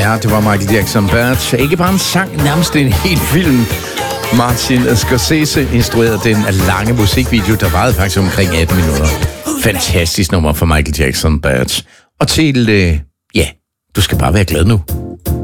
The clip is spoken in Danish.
Ja, det var Michael Jackson Bad. Ikke bare en sang, nærmest en hel film. Martin Scorsese instruerede den lange musikvideo, der varede faktisk omkring 18 minutter. Fantastisk nummer for Michael Jackson Bad. Og til, ja, du skal bare være glad nu.